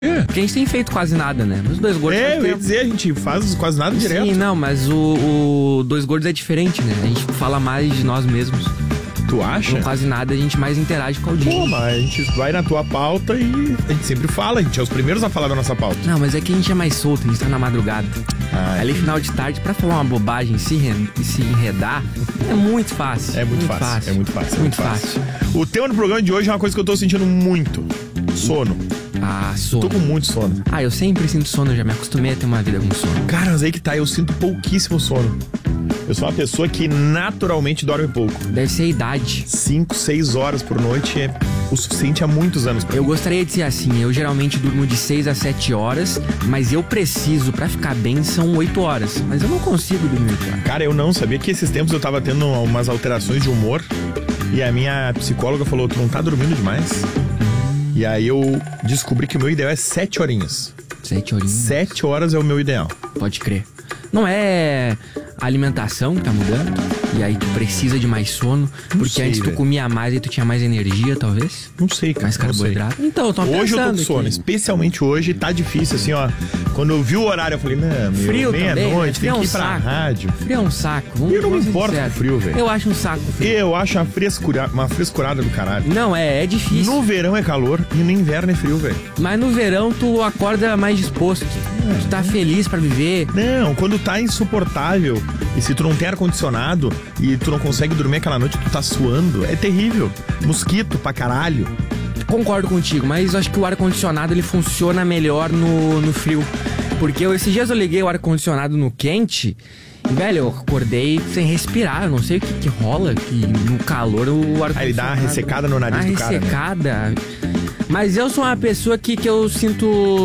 Porque a gente tem feito quase nada, né? Os Dois Gordos... eu ia dizer, a gente faz quase nada direto. Sim, não, mas o Dois Gordos é diferente, né? A gente fala mais de nós mesmos. Tu acha? Com quase nada, a gente mais interage com a audiência. Pô, mas a gente vai na tua pauta e a gente sempre fala, a gente é os primeiros a falar da nossa pauta. Não, mas é que a gente é mais solto, a gente tá na madrugada. Ali final de tarde, pra falar uma bobagem e se enredar, é muito fácil. É muito fácil. O tema do programa de hoje é uma coisa que eu tô sentindo muito. Sono. Sono. Tô com muito sono. Eu sempre sinto sono, eu já me acostumei a ter uma vida com sono. Cara, mas aí que tá, eu sinto pouquíssimo sono. Eu sou uma pessoa que naturalmente dorme pouco. Deve ser a idade. 5, 6 horas por noite é o suficiente há muitos anos pra mim. Eu gostaria de ser assim, eu geralmente durmo de 6 a 7 horas, mas eu preciso, pra ficar bem, são 8 horas. Mas eu não consigo dormir, cara. Cara, eu não sabia que esses tempos eu tava tendo umas alterações de humor e a minha psicóloga falou, tu não tá dormindo demais? E aí eu descobri que o meu ideal é 7 horinhas. 7 horinhas? 7 horas é o meu ideal. Pode crer. Não é a alimentação que tá mudando? E aí tu precisa de mais sono? Porque antes tu comia mais e tu tinha mais energia, talvez? Não sei, cara. Mais carboidrato? Então, eu tô pensando. Hoje eu tô com sono, especialmente hoje, tá difícil, assim, ó. Quando eu vi o horário, eu falei, não, frio meia-noite, tem que ir pra rádio. Frio é um saco. Eu não me importo com frio, velho. Eu acho um saco frio. Eu acho uma frescurada do caralho. Não, é difícil. No verão é calor e no inverno é frio, velho. Mas no verão tu acorda mais disposto. Tu tá feliz pra viver. Não, quando tá insuportável e se tu não tem ar-condicionado e tu não consegue dormir aquela noite, tu tá suando, é terrível. Mosquito pra caralho. Concordo contigo, mas eu acho que o ar-condicionado ele funciona melhor no frio. Porque esses dias eu liguei o ar-condicionado no quente e, velho, eu acordei sem respirar. Eu não sei o que rola, que no calor o ar-condicionado... Ele dá uma ressecada no nariz do cara, né? Mas eu sou uma pessoa que eu sinto...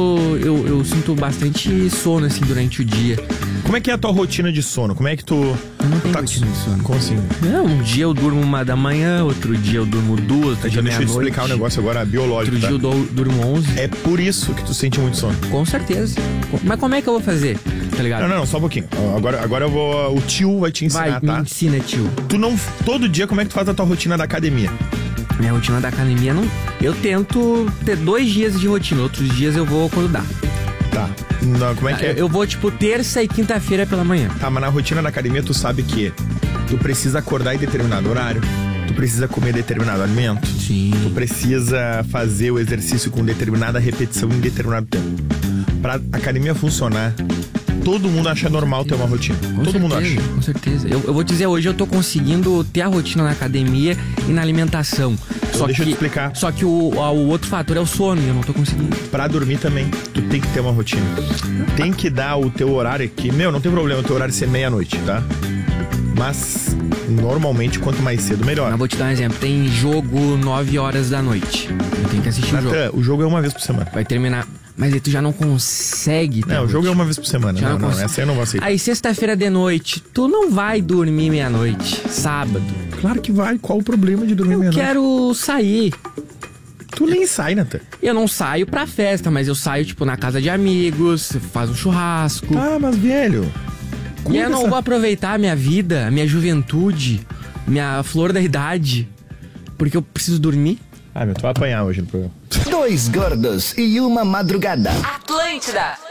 Eu sinto bastante sono, assim, durante o dia. Como é que é a tua rotina de sono? Como é que tu... Eu não tenho rotina de sono. Como assim? Não, um dia eu durmo 1 da manhã, outro dia eu durmo 2, outro dia deixa eu te explicar um negócio agora biológico, outro dia eu durmo 11. É por isso que tu sente muito sono. Com certeza. Mas como é que eu vou fazer? Tá ligado? Não, só um pouquinho. Agora eu vou... O tio vai te ensinar, tá? Me ensina, tio. Tu não... Todo dia, como é que tu faz a tua rotina da academia? Minha rotina da academia não... Eu tento ter 2 dias de rotina, outros dias eu vou quando dá. Tá. Não, como é que é? Eu vou, tipo, terça e quinta-feira pela manhã. Tá, mas na rotina da academia tu sabe que tu precisa acordar em determinado horário, tu precisa comer determinado alimento. Sim. Tu precisa fazer o exercício com determinada repetição em determinado tempo. Pra academia funcionar, todo mundo acha normal ter uma rotina. Todo mundo acha. Com certeza. Eu vou dizer, hoje eu tô conseguindo ter a rotina na academia e na alimentação. Deixa eu te explicar. Só que o outro fator é o sono e eu não tô conseguindo. Pra dormir também, tu tem que ter uma rotina. Tem que dar o teu horário aqui. Não tem problema o teu horário ser meia-noite, tá? Mas, normalmente, quanto mais cedo, melhor. Eu vou te dar um exemplo. Tem jogo 9 horas da noite. Eu tenho que assistir o jogo. O jogo é uma vez por semana. Vai terminar... Mas aí tu já não consegue... Não, o jogo é uma vez por semana. Não, essa eu não vou aceitar. Aí sexta-feira de noite, tu não vai dormir meia-noite. Sábado. Claro que vai. Qual o problema de dormir meia-noite? Eu quero sair. Tu nem sai, Nathan. Eu não saio pra festa, mas eu saio, tipo, na casa de amigos, faz um churrasco. Ah, mas velho... E eu não vou aproveitar a minha vida, a minha juventude, minha flor da idade, porque eu preciso dormir. Tu vai apanhar hoje no programa. 2 gordos e uma madrugada. Atlântida.